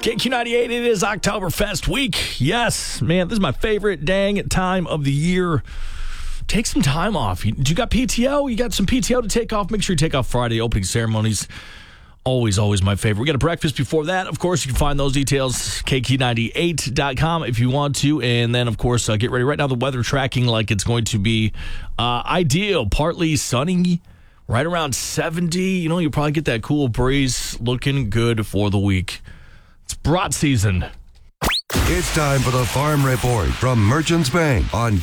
KQ98, it is Oktoberfest week. Yes, man, this is my favorite dang time of the year. Take some time off. You got PTO? You got some PTO to take off? Make sure you take off Friday. Opening ceremonies, always my favorite. We got a breakfast before that. Of course, you can find those details, KQ98.com if you want to. And then, of course, get ready. Right now, the weather tracking like it's going to be ideal. Partly sunny, right around 70. You know, you'll probably get that cool breeze. Looking good for the week. It's brat season. It's time for the Farm Report from Merchants Bank on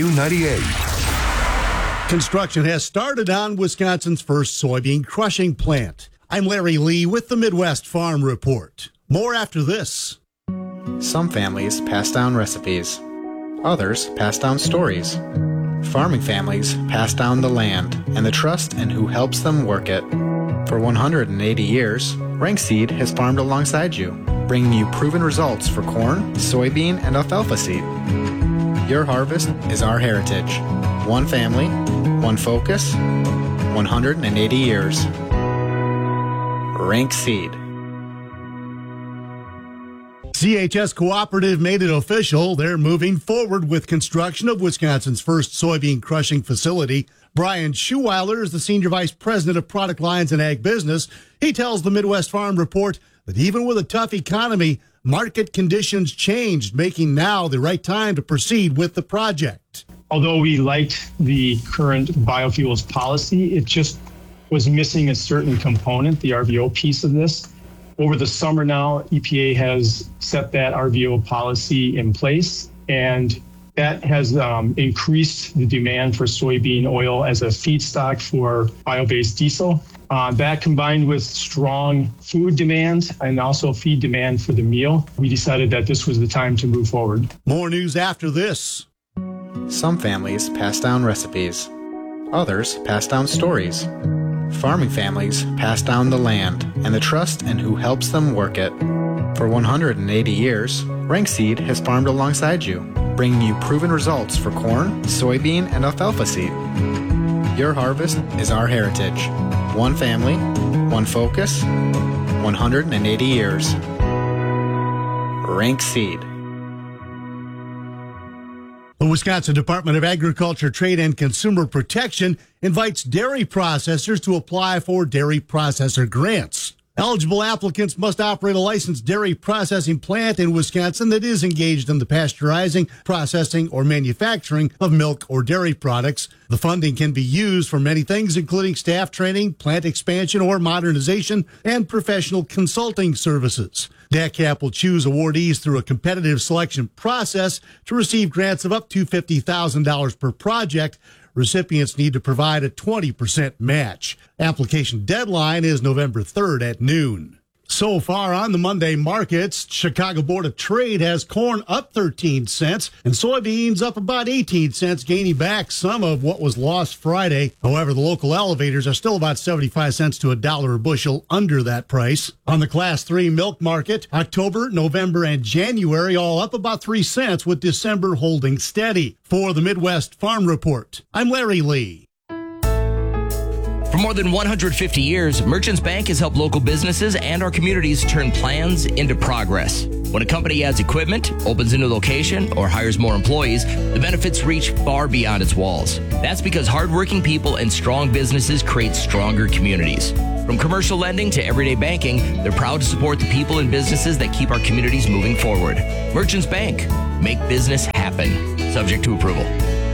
KQ98. Construction has started on Wisconsin's first soybean crushing plant. I'm Larry Lee with the Midwest Farm Report. More after this. Some families pass down recipes. Others pass down stories. Farming families pass down the land and the trust in who helps them work it. For 180 years, Rank Seed has farmed alongside you, bringing you proven results for corn, soybean, and alfalfa seed. Your harvest is our heritage. One family, one focus, 180 years. Rank Seed. CHS Cooperative made it official. They're moving forward with construction of Wisconsin's first soybean crushing facility. Brian Schuweiler is the Senior Vice President of Product Lines and Ag Business. He tells the Midwest Farm Report that even with a tough economy, market conditions changed, making now the right time to proceed with the project. Although we liked the current biofuels policy, it just was missing a certain component, the RVO piece of this. Over the summer now, EPA has set that RVO policy in place, and that has increased the demand for soybean oil as a feedstock for bio-based diesel. That combined with strong food demand and also feed demand for the meal, we decided that this was the time to move forward. More news after this. Some families pass down recipes. Others pass down stories. Farming families pass down the land and the trust in who helps them work it. For 180 years, Rank Seed has farmed alongside you, bringing you proven results for corn, soybean, and alfalfa seed. Your harvest is our heritage. One family, one focus, 180 years. Rank Seed. The Wisconsin Department of Agriculture, Trade, and Consumer Protection invites dairy processors to apply for dairy processor grants. Eligible applicants must operate a licensed dairy processing plant in Wisconsin that is engaged in the pasteurizing, processing, or manufacturing of milk or dairy products. The funding can be used for many things, including staff training, plant expansion or modernization, and professional consulting services. DACAP will choose awardees through a competitive selection process to receive grants of up to $50,000 per project. Recipients need to provide a 20% match. Application deadline is November 3rd at noon. So far on the Monday markets, Chicago Board of Trade has corn up 13 cents and soybeans up about 18 cents, gaining back some of what was lost Friday. However, the local elevators are still about 75 cents to $1 a bushel under that price. On the Class 3 milk market, October, November, and January all up about 3 cents, with December holding steady. For the Midwest Farm Report, I'm Larry Lee. For more than 150 years, Merchants Bank has helped local businesses and our communities turn plans into progress. When a company adds equipment, opens a new location, or hires more employees, the benefits reach far beyond its walls. That's because hardworking people and strong businesses create stronger communities. From commercial lending to everyday banking, they're proud to support the people and businesses that keep our communities moving forward. Merchants Bank. Make business happen. Subject to approval.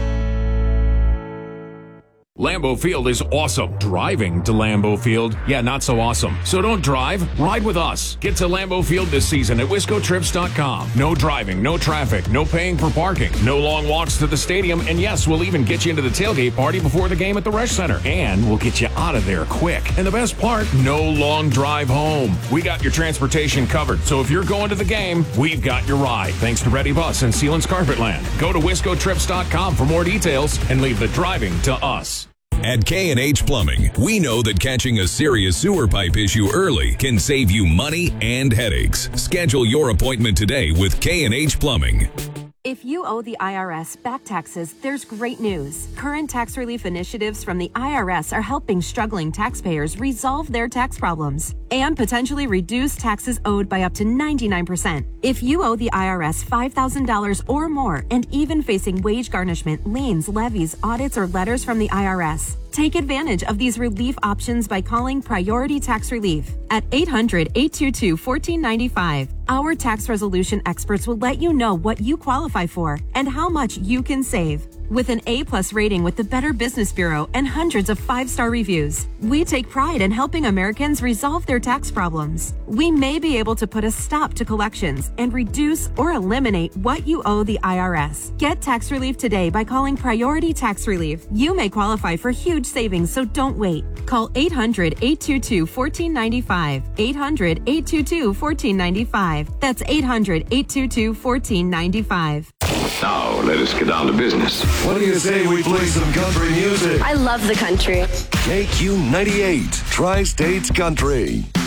Lambeau Field is awesome. Driving to Lambeau Field, yeah, not so awesome. So don't drive, ride with us. Get to Lambeau Field this season at WiscoTrips.com. No driving, no traffic, no paying for parking, no long walks to the stadium, and yes, we'll even get you into the tailgate party before the game at the Resch Center. And we'll get you out of there quick. And the best part, no long drive home. We got your transportation covered, so if you're going to the game, we've got your ride. Thanks to Ready Bus and Sealands Carpetland. Go to WiscoTrips.com for more details and leave the driving to us. At K&H Plumbing, we know that catching a serious sewer pipe issue early can save you money and headaches. Schedule your appointment today with K&H Plumbing. If you owe the IRS back taxes, there's great news. Current tax relief initiatives from the IRS are helping struggling taxpayers resolve their tax problems. and potentially reduce taxes owed by up to 99%. If you owe the IRS $5,000 or more and even facing wage garnishment, liens, levies, audits, or letters from the IRS, take advantage of these relief options by calling Priority Tax Relief at 800-822-1495. Our tax resolution experts will let you know what you qualify for and how much you can save. With an A+ rating with the Better Business Bureau and hundreds of 5-star reviews, we take pride in helping Americans resolve their tax problems. We may be able to put a stop to collections and reduce or eliminate what you owe the IRS. Get tax relief today by calling Priority Tax Relief. You may qualify for huge savings, so don't wait. Call 800-822-1495. 800-822-1495. That's 800-822-1495. Now, let us get down to business. What do you say we play some country music? I love the country. KQ98, Tri-States Country.